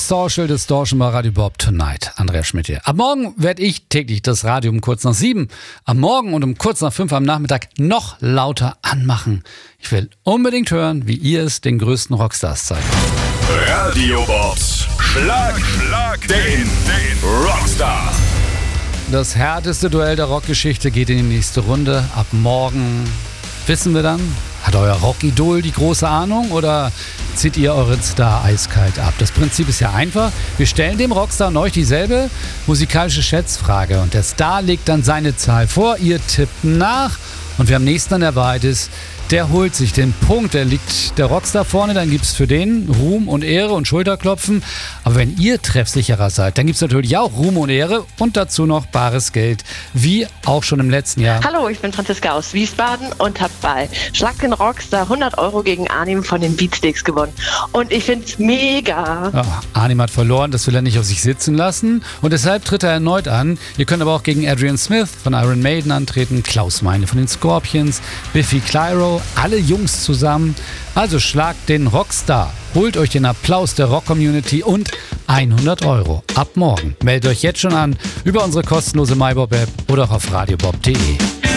Social Distortion bei Radio Bob Tonight. Andreas Schmidt hier. Ab morgen werde ich täglich das Radio um kurz nach 7 am Morgen und um kurz nach 5 am Nachmittag noch lauter anmachen. Ich will unbedingt hören, wie ihr es den größten Rockstars zeigt. Radio Bobs Schlag den Rockstar. Das härteste Duell der Rockgeschichte geht in die nächste Runde. Ab morgen wissen wir dann, hat euer Rockidol die große Ahnung oder zieht ihr euren Star eiskalt ab? Das Prinzip ist ja einfach. Wir stellen dem Rockstar und euch dieselbe musikalische Schätzfrage und der Star legt dann seine Zahl vor, ihr tippt nach und wer am nächsten an der Wahrheit ist, der holt sich den Punkt. Der liegt der Rockstar vorne, dann gibt es für den Ruhm und Ehre und Schulterklopfen. Aber wenn ihr treffsicherer seid, dann gibt es natürlich auch Ruhm und Ehre und dazu noch bares Geld, wie auch schon im letzten Jahr. Hallo, ich bin Franziska aus Wiesbaden und habe bei Schlag den Rockstar 100 € gegen Arnim von den Beatsteaks gewonnen. Und ich finde es mega. Ja, Arnim hat verloren, das will er nicht auf sich sitzen lassen und deshalb tritt er erneut an. Ihr könnt aber auch gegen Adrian Smith von Iron Maiden antreten, Klaus Meine von den Scorpions, Biffy Clyro, alle Jungs zusammen. Also schlagt den Rockstar, holt euch den Applaus der Rock-Community und 100 € ab morgen. Meldet euch jetzt schon an über unsere kostenlose MyBob-App oder auch auf radiobob.de.